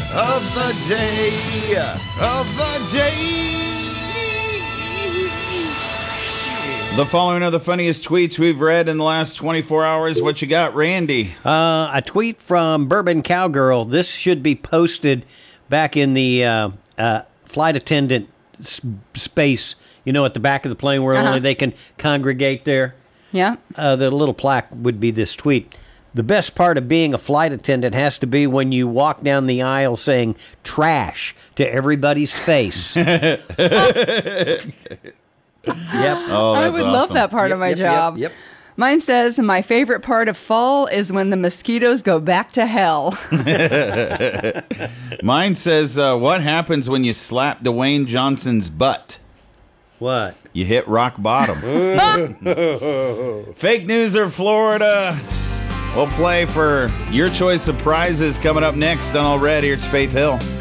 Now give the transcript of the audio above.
of the day of the day. The following are the funniest tweets we've read in the last 24 hours. What you got, Randy? A tweet from Bourbon Cowgirl. This should be posted back in the flight attendant space, at the back of the plane where only they can congregate there. Yeah. The little plaque would be this tweet. The best part of being a flight attendant has to be when you walk down the aisle saying trash to everybody's face. Yep. Oh, I that's would love awesome. that part of my job. Yep. Mine says, my favorite part of fall is when the mosquitoes go back to hell. Mine says, what happens when you slap Dwayne Johnson's butt? What? You hit rock bottom. Fake news or Florida? We'll play for your choice of prizes coming up next on All Red. Here's Faith Hill.